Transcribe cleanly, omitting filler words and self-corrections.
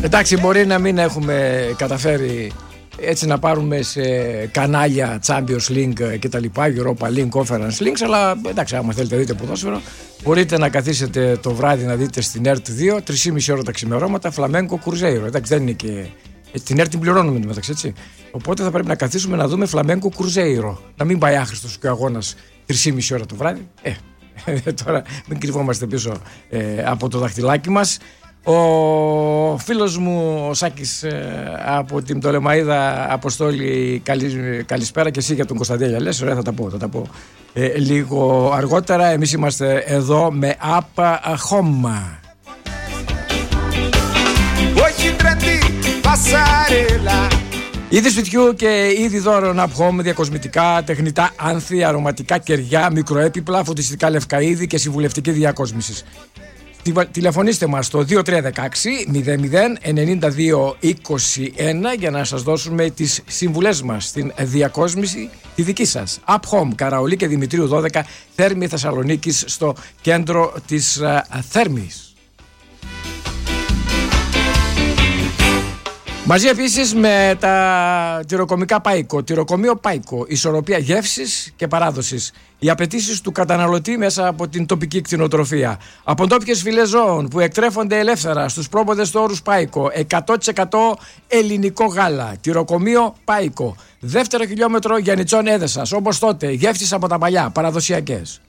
Εντάξει, μπορεί να μην έχουμε καταφέρει έτσι να πάρουμε σε κανάλια Champions League και τα λοιπά, Europa League, Conference League, αλλά εντάξει, άμα θέλετε δείτε ποδόσφαιρο, μπορείτε να καθίσετε το βράδυ να δείτε στην ΕΡΤ2, 3,5 ώρα τα ξημερώματα, Φλαμέγκο Κρουζέιρο. Εντάξει, δεν είναι και. Την ΕΡΤ την πληρώνουμε μεταξύ, έτσι. Οπότε θα πρέπει να καθίσουμε να δούμε Φλαμέγκο Κρουζέιρο. Να μην πάει άχρηστος και ο αγώνας 3,5 ώρα το βράδυ. Τώρα μην κρυβόμαστε πίσω από το δαχτυλάκι μας. Ο φίλος μου ο Σάκης από την Πτολεμαΐδα, Αποστόλη, καλησπέρα, και εσύ για τον Κωνσταντέλια λες. Ωραία, θα τα πω λίγο αργότερα. Εμείς είμαστε εδώ με App Home. Είδη σπιτιού και είδη δώρων App Home, διακοσμητικά, τεχνητά άνθη, αρωματικά κεριά, μικροέπιπλα, φωτιστικά λευκά είδη και συμβουλευτική διακόσμηση. Τηλεφωνήστε μας στο 2316 00 92 21 για να σας δώσουμε τις συμβουλές μας στην διακόσμηση τη δική σας. App Home, Καραολί και Δημητρίου 12, Θέρμη Θεσσαλονίκης, στο κέντρο της Θέρμης. Μαζί επίσης με τα τυροκομικά Πάικο, τυροκομείο Πάικο, ισορροπία γεύσης και παράδοσης. Οι απαιτήσεις του καταναλωτή μέσα από την τοπική κτηνοτροφία. Από ντόπιες φυλές ζώων που εκτρέφονται ελεύθερα στους πρόποδες τόρους Πάικο. 100% ελληνικό γάλα. Τυροκομείο Πάικο. Δεύτερο χιλιόμετρο Γιαννιτσών Έδεσας. Όπως τότε, γεύσεις από τα παλιά, παραδοσιακές.